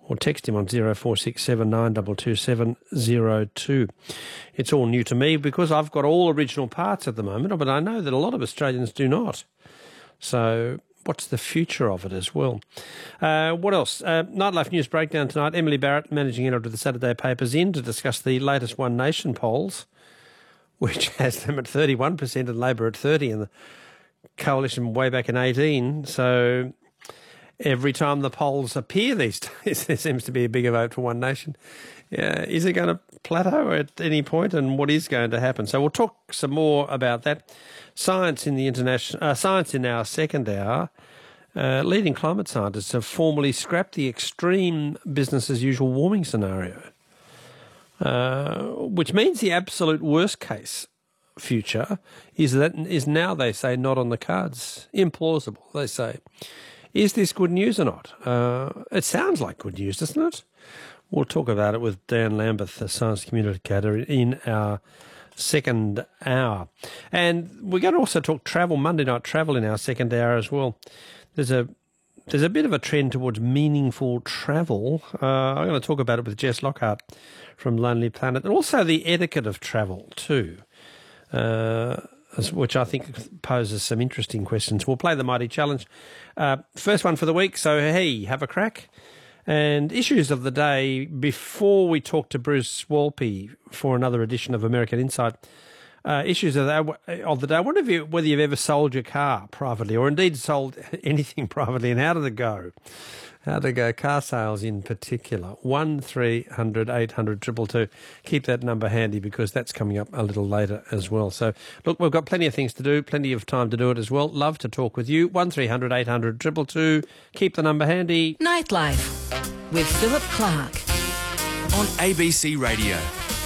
or text him on 0467 922 702. It's all new to me because I've got all original parts at the moment, but I know that a lot of Australians do not. So what's the future of it as well? What else? Nightlife News Breakdown tonight. Emily Barrett, Managing Editor of the Saturday Papers, in to discuss the latest One Nation polls, which has them at 31% and Labor at 30%, and the Coalition way back in 18. So every time the polls appear these days, there seems to be a bigger vote for One Nation. Is it going to plateau at any point, and what is going to happen? So we'll talk some more about that. Science in our second hour. Leading climate scientists have formally scrapped the extreme business as usual warming scenario, which means the absolute worst case future is now, they say, not on the cards. Implausible, they say. Is this good news or not? It sounds like good news, doesn't it? We'll talk about it with Dan Lambeth, the science communicator, in our second hour. And we're going to also talk travel, Monday night travel, in our second hour as well. There's a bit of a trend towards meaningful travel. I'm going to talk about it with Jess Lockhart from Lonely Planet, and also the etiquette of travel too, which I think poses some interesting questions. We'll play the Mighty Challenge. First one for the week, so hey, have a crack. And issues of the day, before we talk to Bruce Walpy for another edition of American Insight, issues of the day. I wonder whether you've ever sold your car privately, or indeed sold anything privately, and how did it go? How to go, car sales in particular. 1300 800 222. Keep that number handy because that's coming up a little later as well. So, look, we've got plenty of things to do, plenty of time to do it as well. Love to talk with you. 1300 800 222. Keep the number handy. Nightlife with Philip Clark on ABC Radio.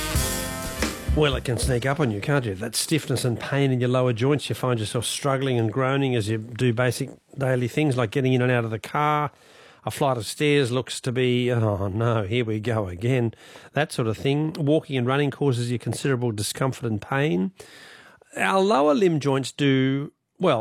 Well, it can sneak up on you, can't you? That stiffness and pain in your lower joints. You find yourself struggling and groaning as you do basic daily things like getting in and out of the car. A flight of stairs looks to be, oh no, here we go again. That sort of thing. Walking and running causes you considerable discomfort and pain. Our lower limb joints do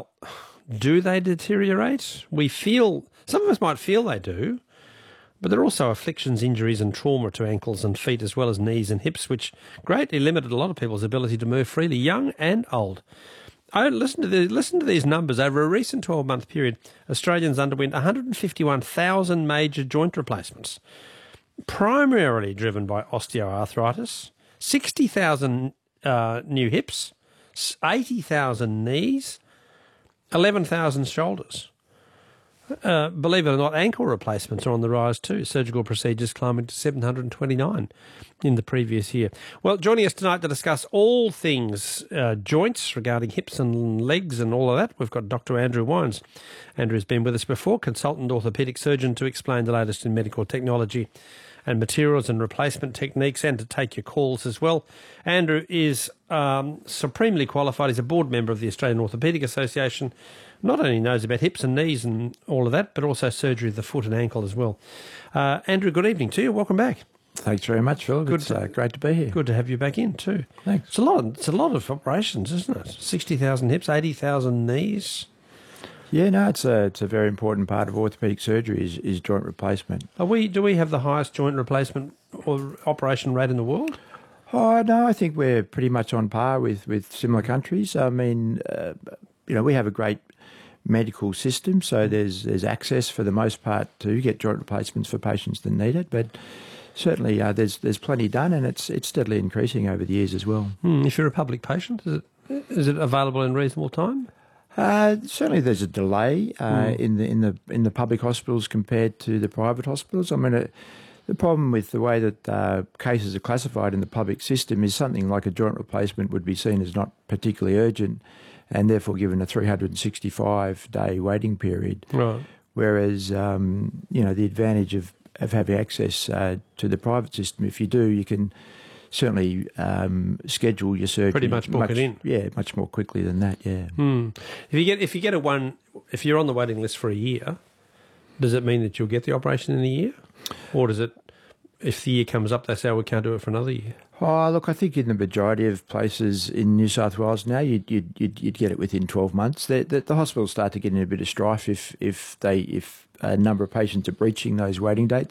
they deteriorate? Some of us might feel they do, but there are also afflictions, injuries and trauma to ankles and feet, as well as knees and hips, which greatly limited a lot of people's ability to move freely, young and old. Listen to these numbers. Over a recent 12-month period, Australians underwent 151,000 major joint replacements, primarily driven by osteoarthritis, 60,000 new hips, 80,000 knees, 11,000 shoulders. Believe it or not, ankle replacements are on the rise too. Surgical procedures climbing to 729 in the previous year. Well, joining us tonight to discuss all things joints regarding hips and legs and all of that, we've got Dr. Andrew Wines. Andrew's been with us before, consultant orthopaedic surgeon, to explain the latest in medical technology and materials and replacement techniques, and to take your calls as well. Andrew is supremely qualified. He's a board member of the Australian Orthopaedic Association. Not only knows about hips and knees and all of that, but also surgery of the foot and ankle as well. Andrew, good evening to you. Welcome back. Thanks very much, Phil. It's great to be here. Good to have you back in too. Thanks. It's a lot of operations, isn't it? 60,000 hips, 80,000 knees. Yeah, no, it's a very important part of orthopaedic surgery is joint replacement. Do we have the highest joint replacement or operation rate in the world? Oh, no, I think we're pretty much on par with similar countries. I mean, we have a great medical system, so there's access for the most part to get joint replacements for patients that need it, but certainly there's plenty done, and it's steadily increasing over the years as well. If you're a public patient, is it available in reasonable time? Certainly there's a delay in the public hospitals compared to the private hospitals. I mean, the problem with the way that cases are classified in the public system is something like a joint replacement would be seen as not particularly urgent, and therefore given a 365-day waiting period. Right. Whereas, the advantage of having access to the private system, if you do, you can certainly schedule your surgery. Pretty much book it in. Yeah, much more quickly than that, yeah. If you're on the waiting list for a year, does it mean that you'll get the operation in a year? Or does it, if the year comes up, they say, we can't do it for another year? Oh, look, I think in the majority of places in New South Wales now, you'd get it within 12 months. The hospitals start to get in a bit of strife if a number of patients are breaching those waiting dates.